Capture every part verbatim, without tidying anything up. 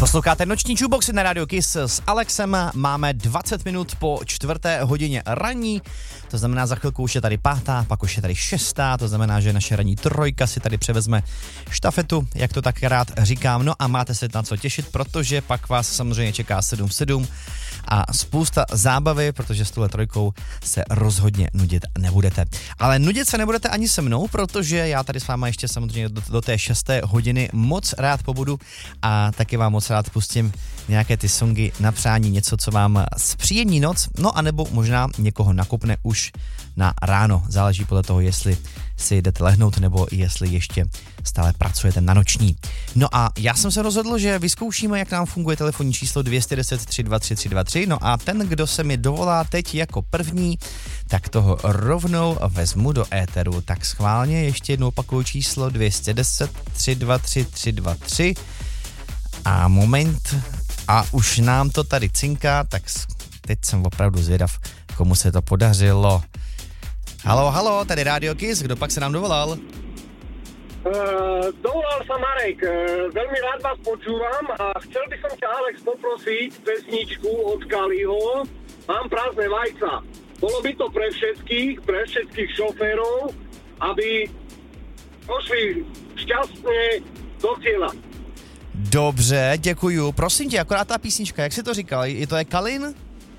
Posloucháte Noční jukeboxy na Radio Kiss s Alexem. Máme dvacet minut po čtvrté hodině ranní, to znamená za chvilku už je tady pátá, pak už je tady šestá, to znamená, že naše ranní trojka si tady převezme štafetu, jak to tak rád říkám. No a máte se na co těšit, protože pak vás samozřejmě čeká sedm v sedm a spousta zábavy, protože s touhle trojkou se rozhodně nudit nebudete. Ale nudit se nebudete ani se mnou, protože já tady s váma ještě samozřejmě do, do té šesté hodiny moc rád pobudu a taky vám moc rád pustím nějaké ty songy na přání, něco, co vám zpříjemní noc, no a nebo možná někoho nakopne už na ráno. Záleží podle toho, jestli si jdete lehnout, nebo jestli ještě stále pracujete na noční. No a já jsem se rozhodl, že vyzkoušíme, jak nám funguje telefonní číslo dvě jedna nula tři dva tři tři dva tři. No a ten, kdo se mi dovolá teď jako první, tak toho rovnou vezmu do éteru. Tak schválně ještě jednou opakuju číslo dvě jedna nula tři dva tři tři dva tři. A moment, a už nám to tady cinká, tak teď jsem opravdu zvědav, komu se to podařilo. Halo, halo, tady Radio Kiss, kdo pak se nám dovolal? Uh, dovolal sa Marek, uh, veľmi rád vás počúvam a chcel by som ťa, Alex, poprosiť pesničku od Kaliho Mám prázdne vajca. Bolo by to pre všetkých, pre všetkých šoférov, aby pošli šťastne do cieľa. Dobře, děkuju. Prosím tě, akorát ta písnička, jak jsi to říkal, je to je Kalin?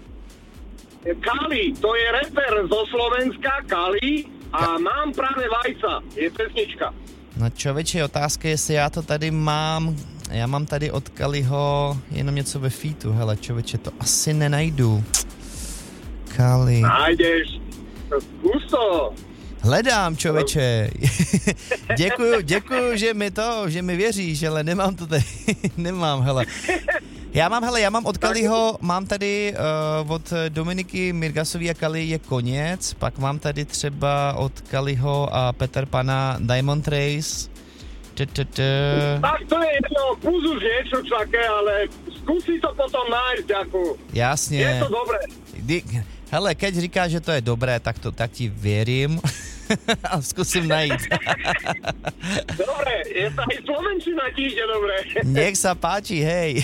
Kali, to je rapper zo Slovenska, Kali, a Ka- Mám práve vajca, je pesnička. No člověče, otázka je, jestli já to tady mám, já mám tady od Kaliho jenom něco ve featu, hele člověče, to asi nenajdu. Kali. Nájdeš, zkus to. Hledám, člověče. děkuju, děkuju, že mi to, že mi věříš, ale nemám to tady, nemám, hele. Já mám, hele, já mám od Kaliho, mám tady uh, od Dominiky Mirgasový a Kali je Konec, pak mám tady třeba od Kaliho a Peter Pana Diamond Race. Tak to je jedno, plus už niečo také, ale skúsi to potom nájsť, ako. Jasně. Je to dobré. Hele, keď říkáš, že to je dobré, tak, to, tak ti věřím a zkusím najít. Dobre, je to aj slovenčina tiež je dobré. Nech sa páči, hej.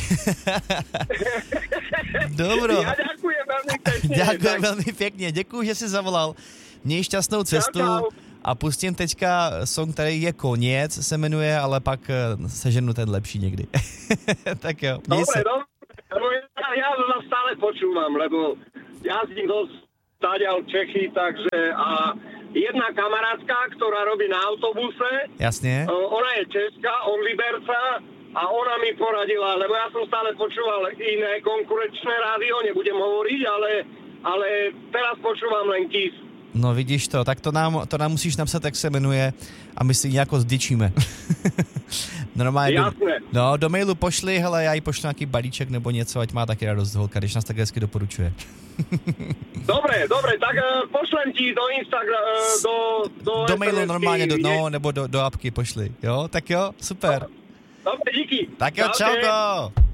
Dobro. Ja ďakujem veľmi pekne. Ďakujem veľmi pekne, děkuju, že si zavolal. Měj šťastnou cestu. Čau, čau. A pustím teďka song, který je Koniec, se jmenuje, ale pak seženu ten lepší někdy. Tak jo, měj dobre, se. Dobre, ja, ja vás stále počúvam, lebo jazdím dosť stáďal Čechy, takže a jedna kamarátka, ktorá robí na autobuse. Jasne. Ona je česká, on Liberca a ona mi poradila, lebo ja som stále počúval iné konkurenčné rádio, nebudem hovoriť, ale, ale teraz počúvam len Kiss. No vidíš to, tak to nám, to nám musíš napsat, jak se jmenuje a my si nějako zdičíme. Normálně do, no, do mailu pošli, hele, já jí pošlu nějaký balíček nebo něco, ať má taky radost holka, když nás tak hezky doporučuje. Dobre, dobre, tak uh, pošlem ti do Instagram, uh, do... Do, do mailu normálně, do, no, nebo do, do apky pošli, jo? Tak jo, super. Dobre, díky. Tak jo, čauko.